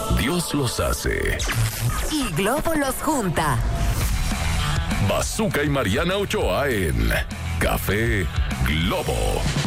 Dios los hace y Globo los junta. Bazooka y Mariana Ochoa en Café Globo.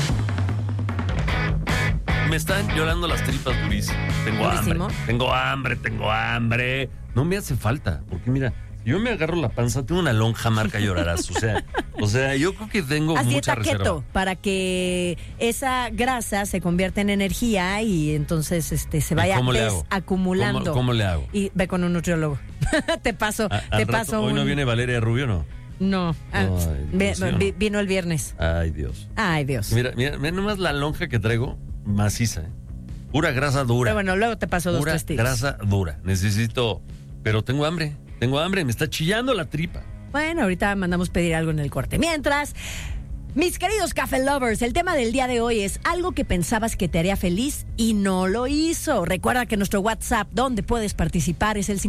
Me están llorando las tripas durísimo. Tengo hambre. No me hace falta, porque mira, si yo me agarro la panza, tengo una lonja marca llorarás. O sea, yo creo que tengo Haz mucha dieta reserva. keto para que esa grasa se convierta en energía y entonces se vaya desacumulando. ¿Cómo le hago? Y ve con un nutriólogo. te paso Hoy no viene Valeria Rubio, ¿no? No, vino el viernes. Ay, Dios. Mira nomás la lonja que traigo, maciza, ¿eh? Pura grasa dura. Pero bueno, luego te paso 2-3 tips. Grasa dura. Necesito, pero tengo hambre, me está chillando la tripa. Bueno, ahorita mandamos pedir algo en el corte. Mientras, mis queridos Café Lovers, el tema del día de hoy es algo que pensabas que te haría feliz y no lo hizo. Recuerda que nuestro WhatsApp, donde puedes participar, es el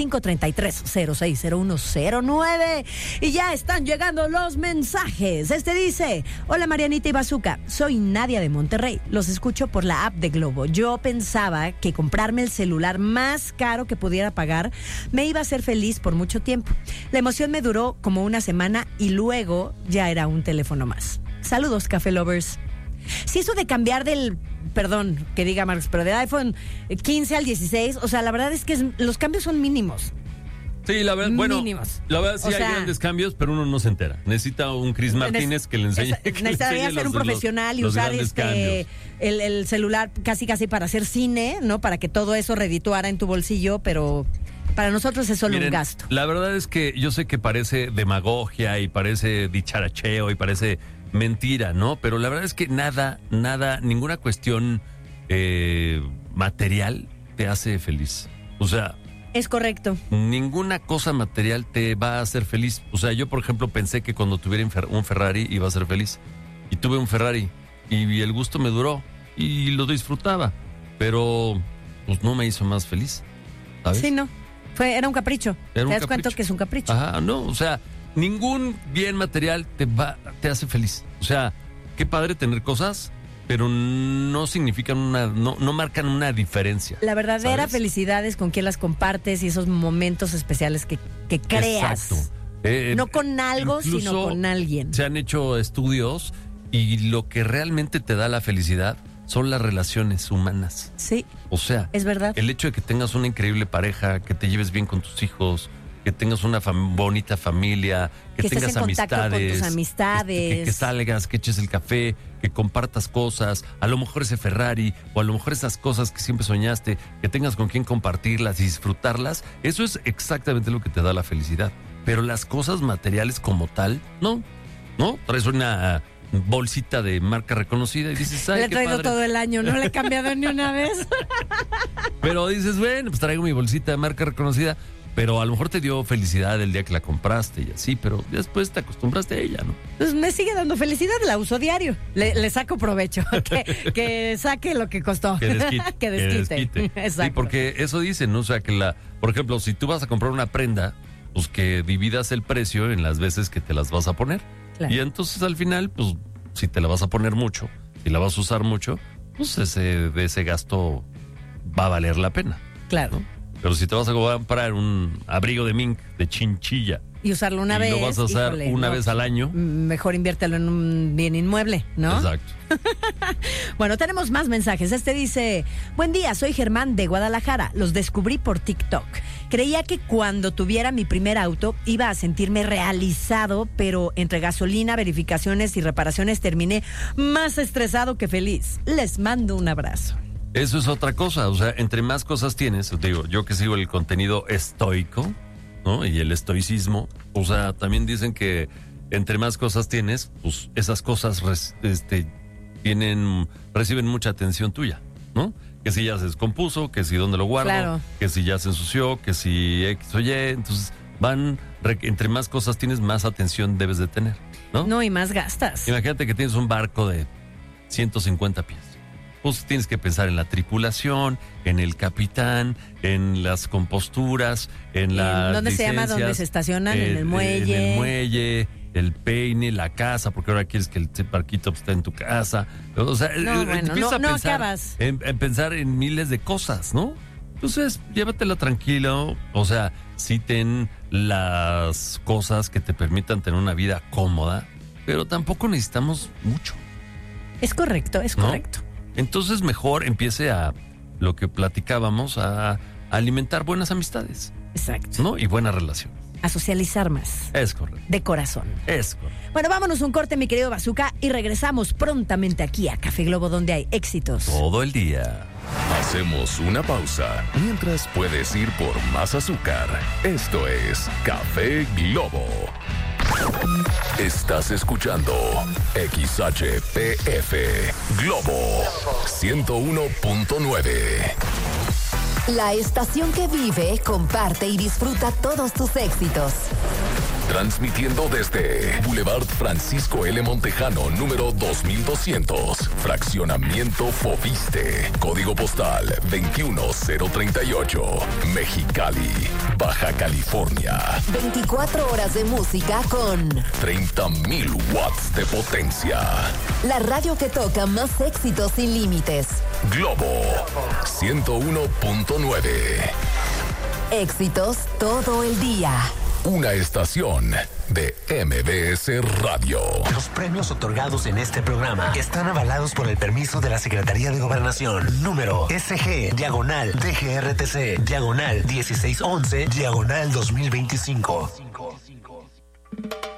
5533-060109. Y ya están llegando los mensajes. Dice: hola Marianita y Bazooka, soy Nadia de Monterrey. Los escucho por la app de Globo. Yo pensaba que comprarme el celular más caro que pudiera pagar me iba a hacer feliz por mucho tiempo. La emoción me duró como una semana y luego ya era un teléfono más. Saludos, Café Lovers. Si eso de cambiar perdón que diga Marcos, pero del iPhone 15 al 16, o sea, la verdad es que los cambios son mínimos. Sí, la verdad, mínimos. La verdad sí hay grandes cambios, pero uno no se entera. Necesita un Chris Martínez que le enseñe. Necesitaría ser un profesional y usar el celular casi para hacer cine, ¿no? Para que todo eso redituara en tu bolsillo, pero para nosotros es solo un gasto. La verdad es que yo sé que parece demagogia y parece dicharacheo y parece mentira, ¿no? Pero la verdad es que nada, ninguna cuestión material te hace feliz. O sea, es correcto. Ninguna cosa material te va a hacer feliz. O sea, yo, por ejemplo, pensé que cuando tuviera un Ferrari iba a ser feliz. Y tuve un Ferrari y el gusto me duró y lo disfrutaba. Pero pues no me hizo más feliz, ¿sabes? Sí, no. Era un capricho. ¿Te das cuenta que es un capricho? Ajá, no, o sea, ningún bien material te hace feliz. O sea, qué padre tener cosas, pero no significan no marcan una diferencia. La verdadera ¿sabes? Felicidad es con quien las compartes y esos momentos especiales que creas. Exacto. No con algo, sino con alguien. Se han hecho estudios y lo que realmente te da la felicidad son las relaciones humanas. Sí. O sea, es verdad. El hecho de que tengas una increíble pareja, que te lleves bien con tus hijos, que tengas una bonita familia, que tengas estés en contacto con tus amistades, que salgas, que eches el café, que compartas cosas, a lo mejor ese Ferrari o a lo mejor esas cosas que siempre soñaste, que tengas con quien compartirlas y disfrutarlas, eso es exactamente lo que te da la felicidad. Pero las cosas materiales como tal, no, traes una bolsita de marca reconocida y dices, ay, le he traído todo el año, no le he cambiado ni una vez. Pero dices, bueno, pues traigo mi bolsita de marca reconocida, pero a lo mejor te dio felicidad el día que la compraste y así, pero después te acostumbraste a ella, ¿no? Pues me sigue dando felicidad, la uso diario. Le saco provecho, que saque lo que costó. Que desquite. Que desquite. Exacto. Sí, porque eso dicen, ¿no? O sea, que por ejemplo, si tú vas a comprar una prenda, pues que dividas el precio en las veces que te las vas a poner. Claro. Y entonces al final, pues, si te la vas a poner mucho, si la vas a usar mucho, pues de ese gasto va a valer la pena. Claro. ¿no? Pero si te vas a comprar un abrigo de mink, de chinchilla, y usarlo una vez. Y lo vas a usar una vez al año. Mejor inviértelo en un bien inmueble, ¿no? Exacto. Bueno, tenemos más mensajes. Dice: buen día, soy Germán de Guadalajara. Los descubrí por TikTok. Creía que cuando tuviera mi primer auto iba a sentirme realizado, pero entre gasolina, verificaciones y reparaciones terminé más estresado que feliz. Les mando un abrazo. Eso es otra cosa, o sea, entre más cosas tienes, digo, yo que sigo el contenido estoico, ¿no? Y el estoicismo, o sea, también dicen que entre más cosas tienes, pues esas cosas reciben mucha atención tuya, ¿no? Que si ya se descompuso, que si dónde lo guardo, claro, que si ya se ensució, que si X o Y, entonces entre más cosas tienes, más atención debes de tener, ¿no? No, y más gastas. Imagínate que tienes un barco de 150 pies. Pues tienes que pensar en la tripulación, en el capitán, en las composturas, en las ¿dónde se llama? ¿Dónde se estacionan? En el muelle. En el muelle, el peine, la casa, porque ahora quieres que el barquito esté en tu casa. O sea, no acabas. En pensar en miles de cosas, ¿no? Entonces, llévatela tranquilo. O sea, sí ten las cosas que te permitan tener una vida cómoda, pero tampoco necesitamos mucho. Es correcto, es ¿no? correcto. Entonces, mejor empiece a lo que platicábamos, a alimentar buenas amistades, Exacto. ¿no? Y buena relación. A socializar más. Es correcto. De corazón. Es correcto. Bueno, vámonos un corte, mi querido Bazooka, y regresamos prontamente aquí a Café Globo, donde hay éxitos. Todo el día. Hacemos una pausa mientras puedes ir por más azúcar. Esto es Café Globo. Estás escuchando XHPF Globo 101.9. La estación que vive, comparte y disfruta todos tus éxitos. Transmitiendo desde Boulevard Francisco L. Montejano, número 2200, Fraccionamiento Fobiste, Código Postal 21038, Mexicali, Baja California. 24 horas de música con 30,000 watts de potencia. la radio que toca más éxitos sin límites. Globo 101.9. Éxitos todo el día. Una estación de MBS Radio. Los premios otorgados en este programa están avalados por el permiso de la Secretaría de Gobernación. Número SG/DGRTC/1611/2025.